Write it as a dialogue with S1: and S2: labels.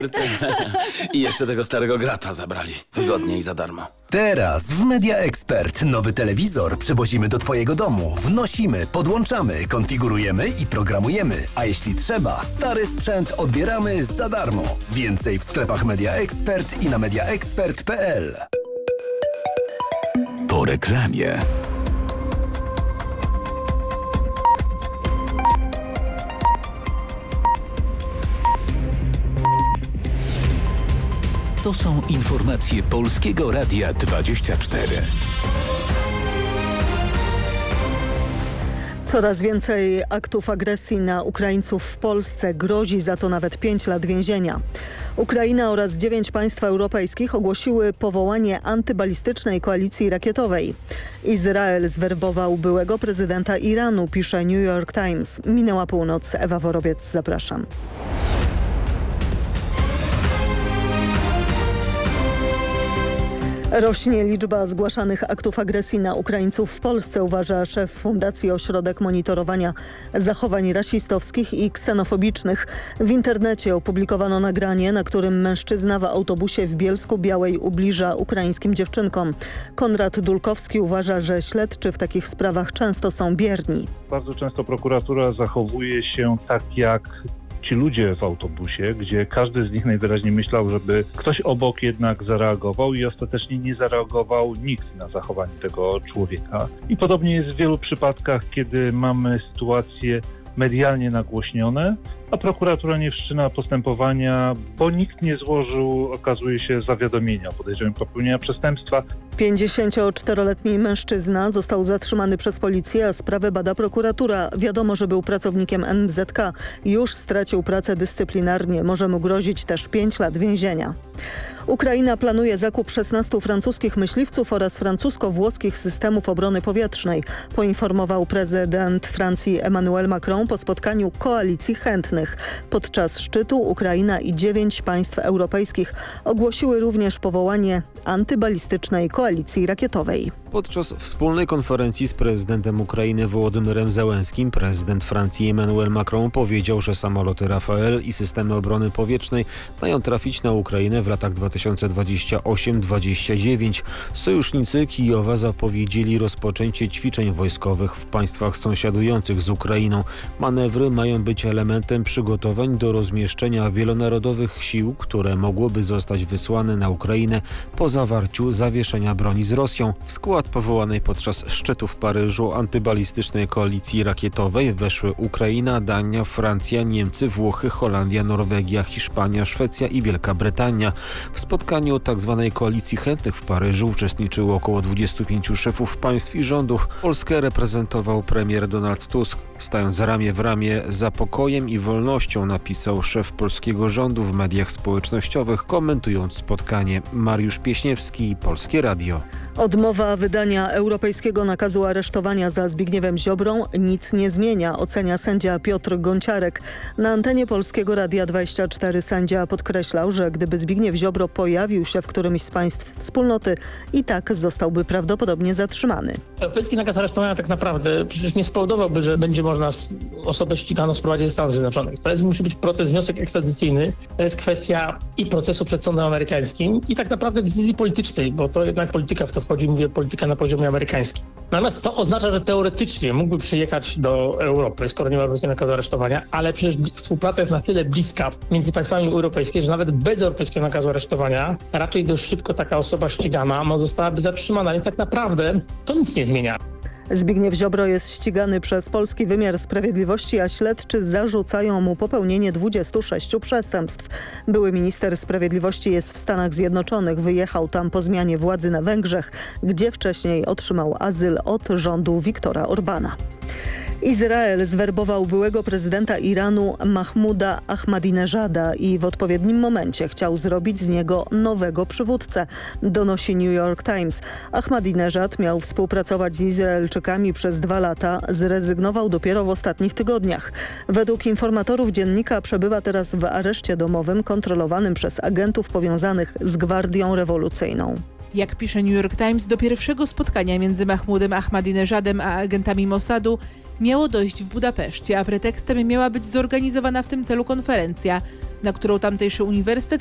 S1: I jeszcze tego starego grata zabrali. Wygodnie i za darmo.
S2: Teraz w Media Expert nowy telewizor przywozimy do Twojego domu. Wnosimy, podłączamy, konfigurujemy i programujemy. A jeśli trzeba, stary sprzęt odbieramy za darmo. Więcej w sklepach Media Expert i na mediaexpert.pl.
S3: Po reklamie. To są informacje Polskiego Radia 24.
S4: Coraz więcej aktów agresji na Ukraińców w Polsce, grozi za to nawet 5 lat więzienia. Ukraina oraz 9 państw europejskich ogłosiły powołanie antybalistycznej koalicji rakietowej. Izrael zwerbował byłego prezydenta Iranu, pisze New York Times. Minęła północ, Ewa Worobiec, zapraszam. Rośnie liczba zgłaszanych aktów agresji na Ukraińców w Polsce, uważa szef Fundacji Ośrodek Monitorowania Zachowań Rasistowskich i Ksenofobicznych. W internecie opublikowano nagranie, na którym mężczyzna w autobusie w Bielsku-Białej ubliża ukraińskim dziewczynkom. Konrad Dulkowski uważa, że śledczy w takich sprawach często są bierni.
S5: Bardzo często prokuratura zachowuje się tak jak ci ludzie w autobusie, gdzie każdy z nich najwyraźniej myślał, żeby ktoś obok jednak zareagował i ostatecznie nie zareagował nikt na zachowanie tego człowieka. I podobnie jest w wielu przypadkach, kiedy mamy sytuacje medialnie nagłośnione, a prokuratura nie wszczyna postępowania, bo nikt nie złożył, okazuje się, zawiadomienia o podejrzeniu popełnienia przestępstwa.
S4: 54-letni mężczyzna został zatrzymany przez policję, a sprawę bada prokuratura. Wiadomo, że był pracownikiem NZK. Już stracił pracę dyscyplinarnie. Może mu grozić też 5 lat więzienia. Ukraina planuje zakup 16 francuskich myśliwców oraz francusko-włoskich systemów obrony powietrznej, poinformował prezydent Francji Emmanuel Macron po spotkaniu koalicji chętnych. Podczas szczytu Ukraina i 9 państw europejskich ogłosiły również powołanie antybalistycznej koalicji rakietowej.
S6: Podczas wspólnej konferencji z prezydentem Ukrainy Wołodymyrem Zełenskim prezydent Francji Emmanuel Macron powiedział, że samoloty Rafael i systemy obrony powietrznej mają trafić na Ukrainę w latach 2028-29. Sojusznicy Kijowa zapowiedzieli rozpoczęcie ćwiczeń wojskowych w państwach sąsiadujących z Ukrainą. Manewry mają być elementem przygotowań do rozmieszczenia wielonarodowych sił, które mogłyby zostać wysłane na Ukrainę po zawarciu zawieszenia broni z Rosją. W skład powołanej podczas szczytu w Paryżu antybalistycznej koalicji rakietowej weszły Ukraina, Dania, Francja, Niemcy, Włochy, Holandia, Norwegia, Hiszpania, Szwecja i Wielka Brytania. W spotkaniu tzw. koalicji chętnych w Paryżu uczestniczyło około 25 szefów państw i rządów. Polskę reprezentował premier Donald Tusk. Stając ramię w ramię za pokojem i wolnością, napisał szef polskiego rządu w mediach społecznościowych, komentując spotkanie. Mariusz Pieśniewski, Polskie Radio.
S4: Odmowa wydania europejskiego nakazu aresztowania za Zbigniewem Ziobrą nic nie zmienia, ocenia sędzia Piotr Gonciarek. Na antenie Polskiego Radia 24 sędzia podkreślał, że gdyby Zbigniew Ziobro pojawił się w którymś z państw wspólnoty, i tak zostałby prawdopodobnie zatrzymany.
S7: Europejski nakaz aresztowania tak naprawdę przecież nie spowodowałby, że będzie można osobę ściganą sprowadzić ze Stanów Zjednoczonych. To musi być proces, wniosek ekstradycyjny. To jest kwestia i procesu przed sądem amerykańskim i tak naprawdę decyzji politycznej, bo to jednak polityka w to wchodzi, mówię polityka na poziomie amerykańskim. Natomiast to oznacza, że teoretycznie mógłby przyjechać do Europy, skoro nie ma europejskiego nakazu aresztowania, ale przecież współpraca jest na tyle bliska między państwami europejskimi, że nawet bez europejskiego nakazu aresztowania raczej dość szybko taka osoba ścigana zostałaby zatrzymana. Więc tak naprawdę to nic nie zmienia.
S4: Zbigniew Ziobro jest ścigany przez polski wymiar sprawiedliwości, a śledczy zarzucają mu popełnienie 26 przestępstw. Były minister sprawiedliwości jest w Stanach Zjednoczonych. Wyjechał tam po zmianie władzy na Węgrzech, gdzie wcześniej otrzymał azyl od rządu Viktora Orbana. Izrael zwerbował byłego prezydenta Iranu Mahmuda Ahmadinejada i w odpowiednim momencie chciał zrobić z niego nowego przywódcę, donosi New York Times. Ahmadinejad miał współpracować z Izraelczykami przez 2 lata, zrezygnował dopiero w ostatnich tygodniach. Według informatorów dziennika przebywa teraz w areszcie domowym kontrolowanym przez agentów powiązanych z Gwardią Rewolucyjną.
S8: Jak pisze New York Times, do pierwszego spotkania między Mahmoudem Ahmadinejadem a agentami Mossadu miało dojść w Budapeszcie, a pretekstem miała być zorganizowana w tym celu konferencja, na którą tamtejszy uniwersytet